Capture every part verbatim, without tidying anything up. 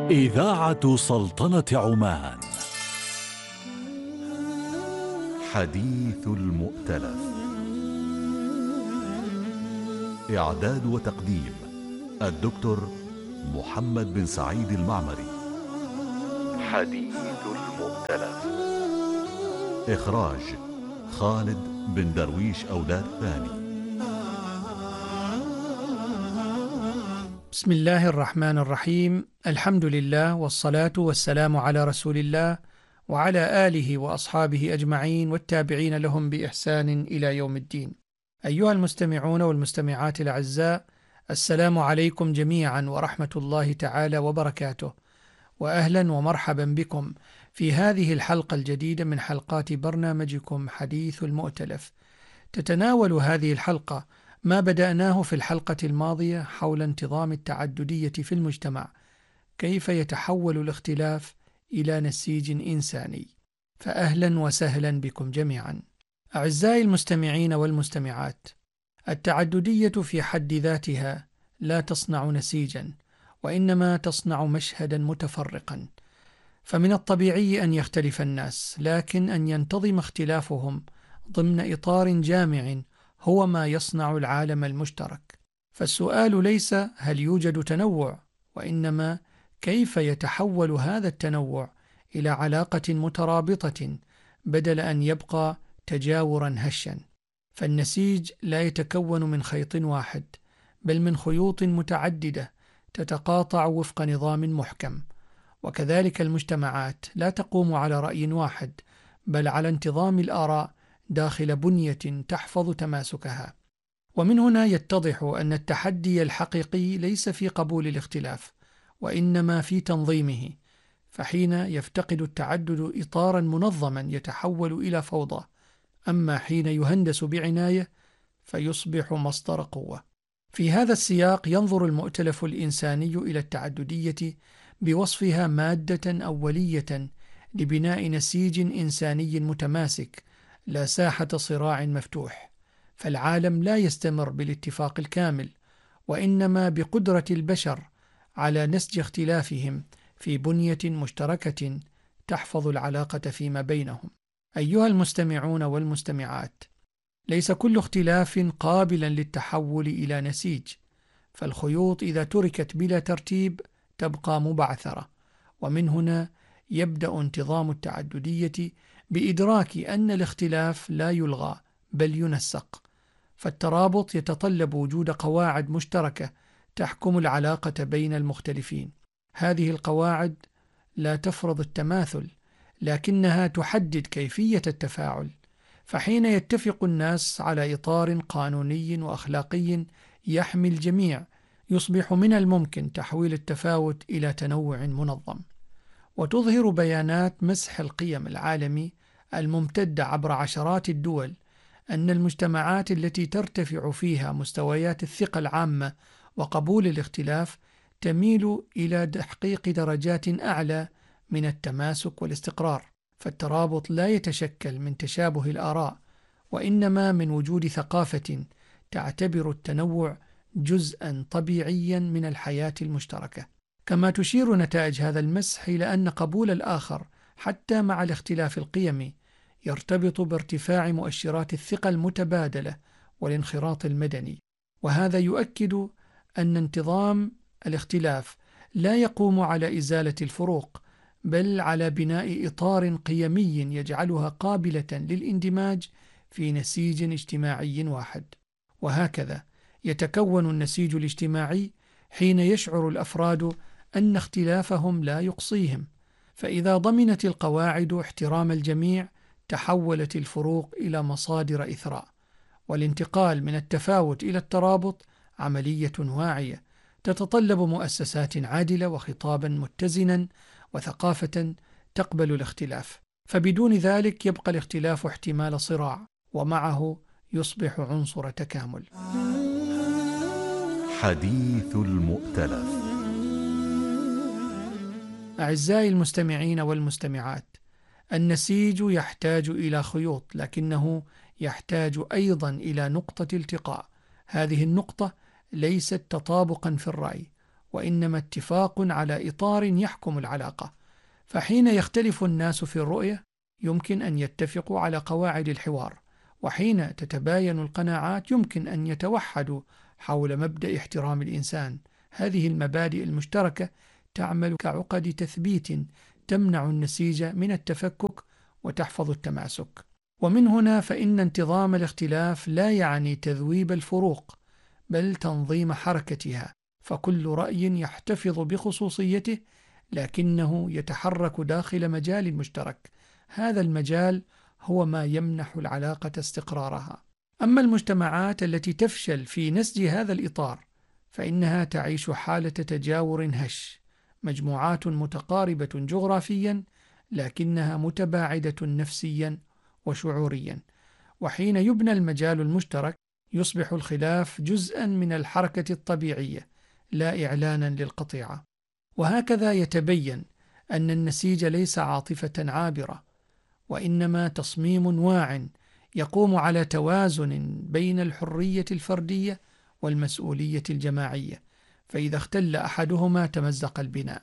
إذاعة سلطنة عمان. حديث المؤتلف. إعداد وتقديم الدكتور محمد بن سعيد المعمري. حديث المؤتلف. إخراج خالد بن درويش أولاد ثاني. بسم الله الرحمن الرحيم. الحمد لله والصلاة والسلام على رسول الله وعلى آله وأصحابه أجمعين والتابعين لهم بإحسان إلى يوم الدين. أيها المستمعون والمستمعات الأعزاء، السلام عليكم جميعا ورحمة الله تعالى وبركاته، وأهلا ومرحبا بكم في هذه الحلقة الجديدة من حلقات برنامجكم حديث المؤتلف. تتناول هذه الحلقة ما بدأناه في الحلقة الماضية حول انتظام التعددية في المجتمع، كيف يتحول الاختلاف إلى نسيج إنساني. فأهلا وسهلا بكم جميعا. أعزائي المستمعين والمستمعات، التعددية في حد ذاتها لا تصنع نسيجا، وإنما تصنع مشهدا متفرقا. فمن الطبيعي أن يختلف الناس، لكن أن ينتظم اختلافهم ضمن إطار جامع هو ما يصنع العالم المشترك. فالسؤال ليس هل يوجد تنوع، وإنما كيف يتحول هذا التنوع إلى علاقة مترابطة بدل أن يبقى تجاورا هشا. فالنسيج لا يتكون من خيط واحد، بل من خيوط متعددة تتقاطع وفق نظام محكم. وكذلك المجتمعات لا تقوم على رأي واحد، بل على انتظام الآراء داخل بنية تحفظ تماسكها. ومن هنا يتضح أن التحدي الحقيقي ليس في قبول الاختلاف، وإنما في تنظيمه. فحين يفتقد التعدد إطارا منظما يتحول إلى فوضى، أما حين يهندس بعناية فيصبح مصدر قوة. في هذا السياق ينظر المؤتلف الإنساني إلى التعددية بوصفها مادة أولية لبناء نسيج إنساني متماسك، لا ساحة صراع مفتوح. فالعالم لا يستمر بالاتفاق الكامل، وإنما بقدرة البشر على نسج اختلافهم في بنية مشتركة تحفظ العلاقة فيما بينهم. أيها المستمعون والمستمعات، ليس كل اختلاف قابلا للتحول إلى نسيج، فالخيوط إذا تركت بلا ترتيب تبقى مبعثرة. ومن هنا يبدأ انتظام التعددية بإدراك أن الاختلاف لا يلغى بل ينسق. فالترابط يتطلب وجود قواعد مشتركة تحكم العلاقة بين المختلفين. هذه القواعد لا تفرض التماثل، لكنها تحدد كيفية التفاعل. فحين يتفق الناس على إطار قانوني وأخلاقي يحمي الجميع، يصبح من الممكن تحويل التفاوت إلى تنوع منظم. وتظهر بيانات مسح القيم العالمي الممتدة عبر عشرات الدول أن المجتمعات التي ترتفع فيها مستويات الثقة العامة وقبول الاختلاف تميل إلى تحقيق درجات أعلى من التماسك والاستقرار. فالترابط لا يتشكل من تشابه الآراء، وإنما من وجود ثقافة تعتبر التنوع جزءا طبيعيا من الحياة المشتركة. كما تشير نتائج هذا المسح إلى أن قبول الآخر حتى مع الاختلاف القيمي يرتبط بارتفاع مؤشرات الثقة المتبادلة والانخراط المدني. وهذا يؤكد أن انتظام الاختلاف لا يقوم على إزالة الفروق، بل على بناء إطار قيمي يجعلها قابلة للاندماج في نسيج اجتماعي واحد. وهكذا يتكون النسيج الاجتماعي حين يشعر الأفراد أن اختلافهم لا يقصيهم. فإذا ضمنت القواعد احترام الجميع، تحولت الفروق إلى مصادر إثراء. والانتقال من التفاوت إلى الترابط عملية واعية تتطلب مؤسسات عادلة وخطابا متزنا وثقافة تقبل الاختلاف. فبدون ذلك يبقى الاختلاف احتمال صراع، ومعه يصبح عنصر تكامل. حديث المؤتلف. أعزائي المستمعين والمستمعات، النسيج يحتاج إلى خيوط، لكنه يحتاج أيضا إلى نقطة التقاء. هذه النقطة ليست تطابقا في الرأي، وإنما اتفاق على إطار يحكم العلاقة. فحين يختلف الناس في الرؤية يمكن أن يتفقوا على قواعد الحوار، وحين تتباين القناعات يمكن أن يتوحدوا حول مبدأ احترام الإنسان. هذه المبادئ المشتركة تعمل كعقد تثبيت تمنع النسيج من التفكك وتحفظ التماسك. ومن هنا فإن انتظام الاختلاف لا يعني تذويب الفروق، بل تنظيم حركتها، فكل رأي يحتفظ بخصوصيته لكنه يتحرك داخل مجال مشترك. هذا المجال هو ما يمنح العلاقة استقرارها. أما المجتمعات التي تفشل في نسج هذا الإطار فإنها تعيش حالة تجاور هش، مجموعات متقاربة جغرافيا لكنها متباعدة نفسيا وشعوريا. وحين يبنى المجال المشترك يصبح الخلاف جزءا من الحركة الطبيعية لا إعلانا للقطيعة. وهكذا يتبين أن النسيج ليس عاطفة عابرة، وإنما تصميم واع يقوم على توازن بين الحرية الفردية والمسؤولية الجماعية، فإذا اختل أحدهما تمزق البناء.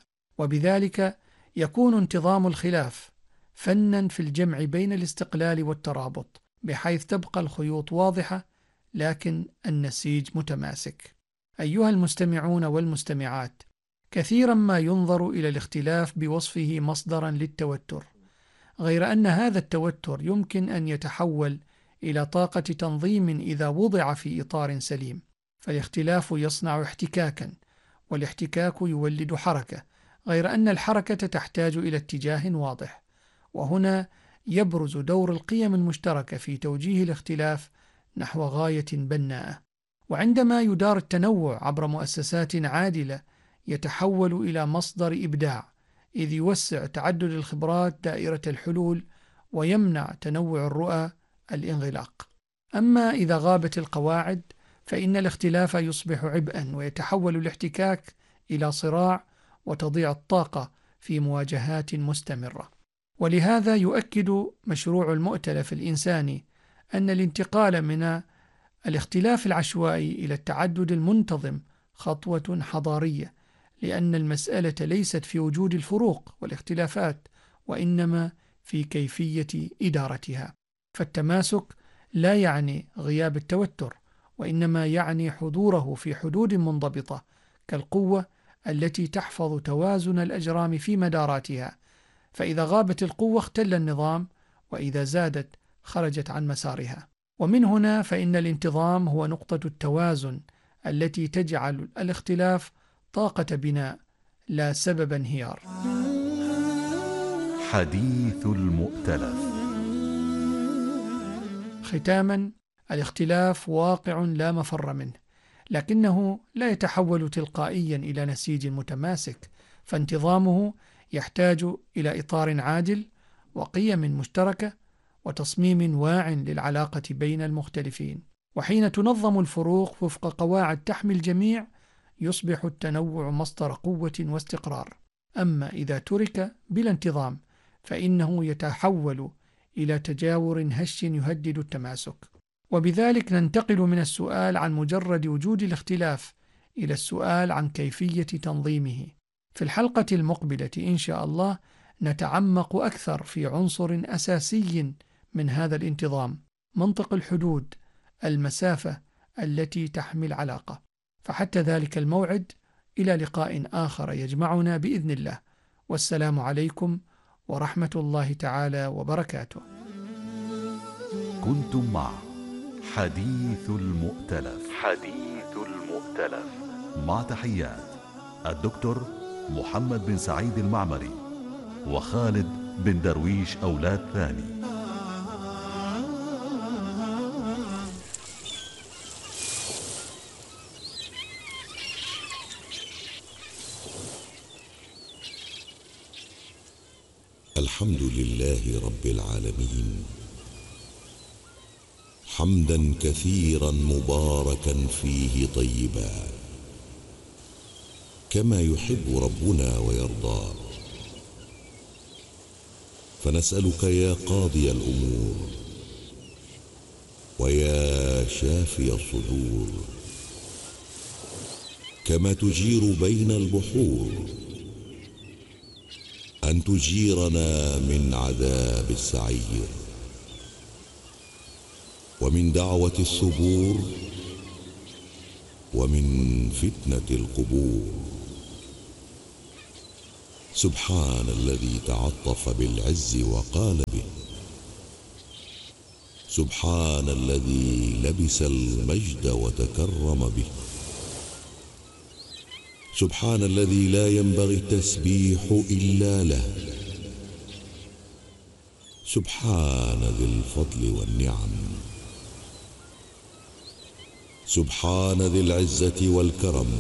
وبذلك يكون انتظام الخلاف فناً في الجمع بين الاستقلال والترابط، بحيث تبقى الخيوط واضحة لكن النسيج متماسك. أيها المستمعون والمستمعات، كثيرا ما ينظر إلى الاختلاف بوصفه مصدرا للتوتر، غير أن هذا التوتر يمكن أن يتحول إلى طاقة تنظيم إذا وضع في إطار سليم. فالاختلاف يصنع احتكاكا، والاحتكاك يولد حركة، غير أن الحركة تحتاج إلى اتجاه واضح. وهنا يبرز دور القيم المشتركة في توجيه الاختلاف نحو غاية بناءة. وعندما يدار التنوع عبر مؤسسات عادلة يتحول إلى مصدر إبداع، إذ يوسع تعدد الخبرات دائرة الحلول ويمنع تنوع الرؤى الانغلاق. أما إذا غابت القواعد فإن الاختلاف يصبح عبئا، ويتحول الاحتكاك إلى صراع، وتضيع الطاقة في مواجهات مستمرة. ولهذا يؤكد مشروع المؤتلف الإنساني أن الانتقال من الاختلاف العشوائي إلى التعدد المنتظم خطوة حضارية، لأن المسألة ليست في وجود الفروق والاختلافات، وإنما في كيفية إدارتها. فالتماسك لا يعني غياب التوتر، وإنما يعني حضوره في حدود منضبطة، كالقوة التي تحفظ توازن الأجرام في مداراتها. فإذا غابت القوة اختل النظام، وإذا زادت خرجت عن مسارها. ومن هنا فإن الانتظام هو نقطة التوازن التي تجعل الاختلاف طاقة بناء لا سبب انهيار. حديث المؤتلف. ختاما، الاختلاف واقع لا مفر منه، لكنه لا يتحول تلقائيا إلى نسيج متماسك، فانتظامه يحتاج إلى إطار عادل وقيم مشتركة وتصميم واع للعلاقة بين المختلفين. وحين تنظم الفروق وفق قواعد تحمي الجميع يصبح التنوع مصدر قوة واستقرار. أما إذا ترك بلا انتظام فإنه يتحول إلى تجاور هش يهدد التماسك. وبذلك ننتقل من السؤال عن مجرد وجود الاختلاف إلى السؤال عن كيفية تنظيمه. في الحلقة المقبلة إن شاء الله نتعمق أكثر في عنصر أساسي من هذا الانتظام، منطق الحدود، المسافة التي تحمي العلاقة. فحتى ذلك الموعد، إلى لقاء آخر يجمعنا بإذن الله، والسلام عليكم ورحمة الله تعالى وبركاته. كنتم مع حديث المؤتلف. حديث المؤتلف مع تحيات الدكتور محمد بن سعيد المعمري وخالد بن درويش أولاد ثاني. الحمد لله رب العالمين، حمدا كثيرا مباركا فيه طيبا، كما يحب ربنا ويرضى. فنسألك يا قاضي الأمور ويا شافي الصدور، كما تجير بين البحور، أن تجيرنا من عذاب السعير، ومن دعوة الثبور، ومن فتنة القبور. سبحان الذي تعطف بالعز وقال به، سبحان الذي لبس المجد وتكرم به، سبحان الذي لا ينبغي التسبيح إلا له، سبحان ذي الفضل والنعم، سبحان ذي العزة والكرم،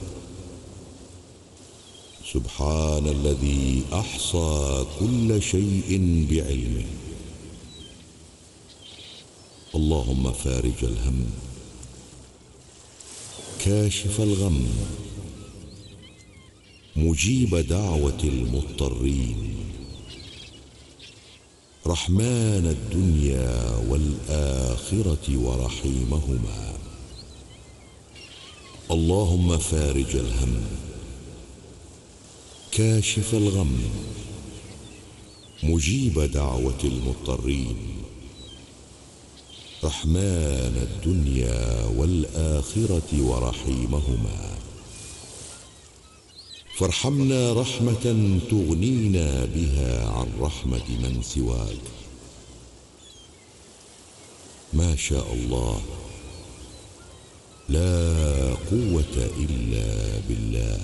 سبحان الذي أحصى كل شيء بعلمه. اللهم فارج الهم، كاشف الغم، مجيب دعوة المضطرين، رحمن الدنيا والآخرة ورحيمهما. اللهم فارج الهم، كاشف الغم، مجيب دعوة المضطرين، رحمن الدنيا والآخرة ورحيمهما. فارحمنا رحمة تغنينا بها عن رحمة من سواك. ما شاء الله، لا قوة إلا بالله.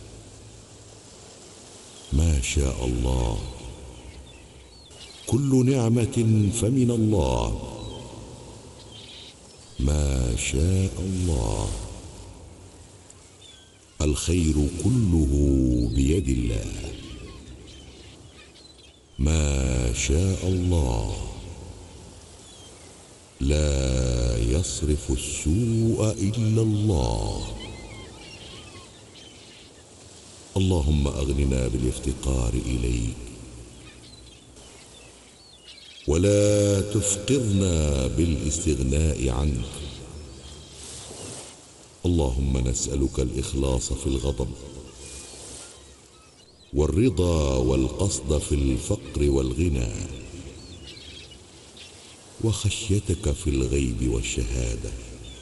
ما شاء الله، كل نعمة فمن الله. ما شاء الله، الخير كله بيد الله. ما شاء الله، لا يصرف السوء إلا الله. اللهم أغننا بالافتقار إليك، ولا تفقرنا بالاستغناء عنك. اللهم نسألك الإخلاص في الغضب، والرضا والقصد في الفقر والغنى، وخشيتك في الغيب والشهادة.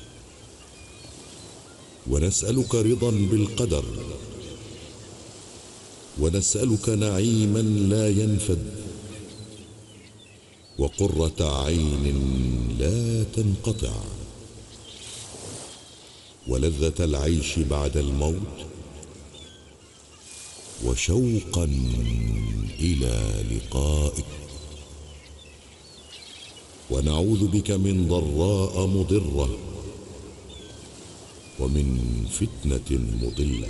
ونسألك رضا بالقدر، ونسألك نعيما لا ينفد، وقرة عين لا تنقطع، ولذة العيش بعد الموت، وشوقا إلى لقائك. ونعوذ بك من ضراء مضرة، ومن فتنة مضلة.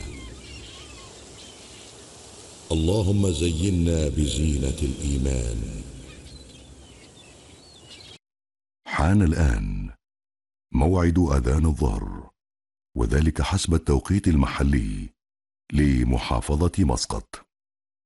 اللهم زينا بزينة الإيمان. حان الآن موعد أذان الظهر، وذلك حسب التوقيت المحلي لمحافظة مسقط.